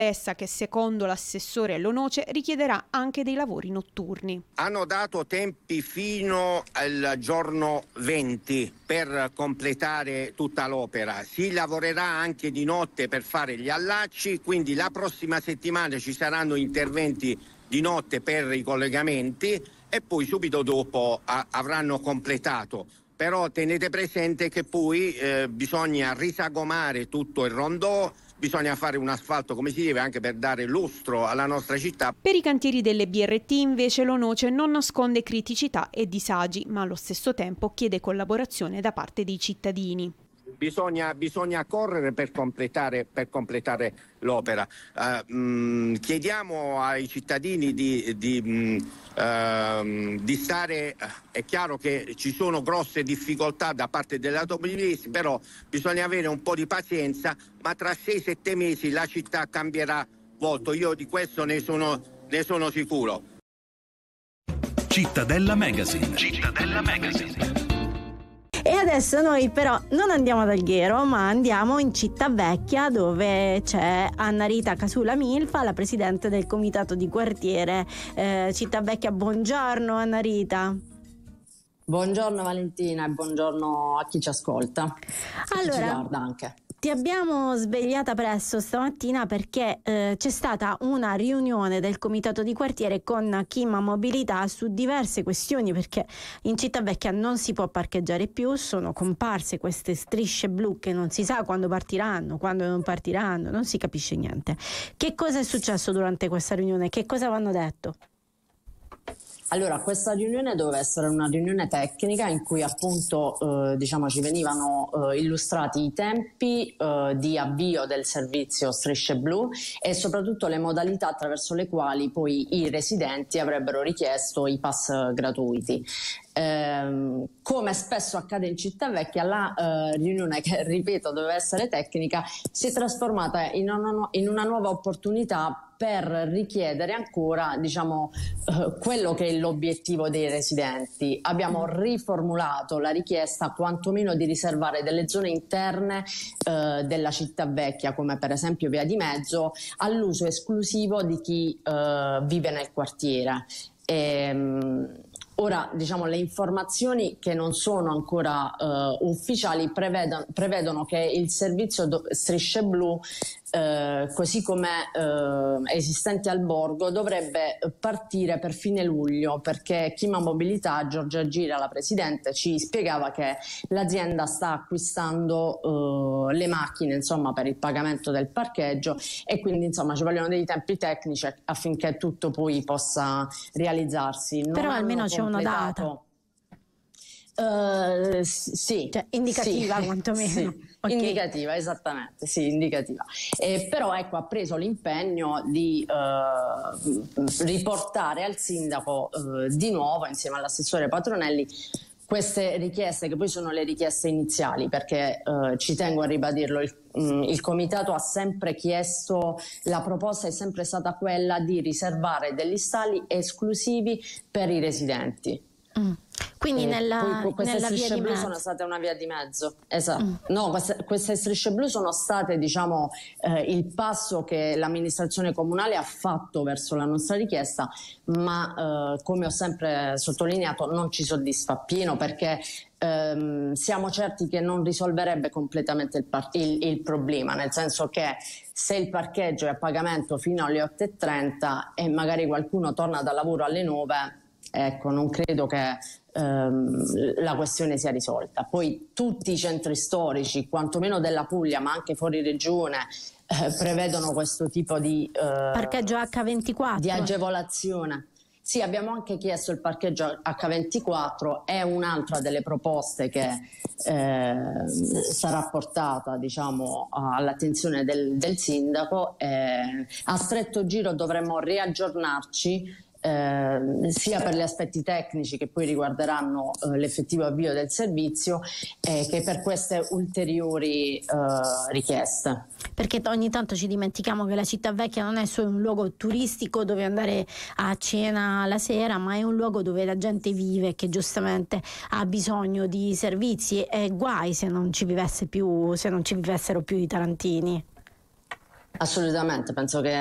Essa che secondo l'assessore Lonoce richiederà anche dei lavori notturni. Hanno dato tempi fino al giorno 20 per completare tutta l'opera. Si lavorerà anche di notte per fare gli allacci, quindi la prossima settimana ci saranno interventi di notte per i collegamenti e poi subito dopo avranno completato. Però tenete presente che poi bisogna risagomare tutto il rondò, bisogna fare un asfalto come si deve anche per dare lustro alla nostra città. Per i cantieri delle BRT invece Lonoce non nasconde criticità e disagi, ma allo stesso tempo chiede collaborazione da parte dei cittadini. Bisogna correre per completare l'opera. Chiediamo ai cittadini di stare. È chiaro che ci sono grosse difficoltà da parte degli automobilisti, però bisogna avere un po' di pazienza, ma tra 6-7 mesi la città cambierà volto. Io di questo ne sono sicuro. Cittadella Magazine. Cittadella Magazine. E adesso noi però non andiamo ad Alghero, ma andiamo in Cittavecchia, dove c'è Anna Rita Casula Milfa, la presidente del comitato di quartiere Cittavecchia. Buongiorno Anna Rita. Buongiorno Valentina e buongiorno a chi ci ascolta, allora, chi ci guarda anche. Ti abbiamo svegliata presto stamattina perché c'è stata una riunione del comitato di quartiere con Chima Mobilità su diverse questioni, perché in Cittavecchia non si può parcheggiare più, sono comparse queste strisce blu che non si sa quando partiranno, quando non partiranno, non si capisce niente. Che cosa è successo durante questa riunione? Che cosa vi hanno detto? Allora, questa riunione doveva essere una riunione tecnica in cui appunto ci venivano illustrati i tempi di avvio del servizio Strisce Blu e soprattutto le modalità attraverso le quali poi i residenti avrebbero richiesto i pass gratuiti. Come spesso accade in Cittavecchia, la riunione, che ripeto doveva essere tecnica, si è trasformata in una nuova opportunità per richiedere ancora quello che è l'obiettivo dei residenti. Abbiamo riformulato la richiesta quantomeno di riservare delle zone interne della Cittavecchia, come per esempio Via di Mezzo, all'uso esclusivo di chi vive nel quartiere. Ora, le informazioni che non sono ancora ufficiali prevedono che il servizio Strisce Blu, così come esistente al borgo, dovrebbe partire per fine luglio, perché Chima Mobilità, Giorgia Gira, la presidente, ci spiegava che l'azienda sta acquistando le macchine per il pagamento del parcheggio e quindi ci vogliono dei tempi tecnici affinché tutto poi possa realizzarsi. Però almeno c'è una data. Sì, cioè indicativa, sì, quantomeno. Sì. Okay. Indicativa, esattamente, sì, indicativa. Però ha preso l'impegno di riportare al sindaco di nuovo, insieme all'assessore Patronelli, queste richieste, che poi sono le richieste iniziali, perché ci tengo a ribadirlo, il comitato ha sempre chiesto, la proposta è sempre stata quella di riservare degli stalli esclusivi per i residenti. Quindi queste nella strisce via di blu mezzo sono state una via di mezzo, esatto. No, queste strisce blu sono state il passo che l'amministrazione comunale ha fatto verso la nostra richiesta, ma come ho sempre sottolineato non ci soddisfa appieno, perché siamo certi che non risolverebbe completamente il problema, nel senso che se il parcheggio è a pagamento fino alle 8:30 e magari qualcuno torna dal lavoro alle 9, non credo che la questione sia risolta. Poi tutti i centri storici, quantomeno della Puglia, ma anche fuori regione, prevedono questo tipo di parcheggio H24, di agevolazione. Sì, abbiamo anche chiesto il parcheggio H24, è un'altra delle proposte che sarà portata all'attenzione del sindaco. A stretto giro dovremmo riaggiornarci sia per gli aspetti tecnici che poi riguarderanno l'effettivo avvio del servizio, che per queste ulteriori richieste. Perché ogni tanto ci dimentichiamo che la Cittavecchia non è solo un luogo turistico dove andare a cena la sera, ma è un luogo dove la gente vive e che giustamente ha bisogno di servizi, e guai se non ci vivessero più i tarantini. Assolutamente, penso che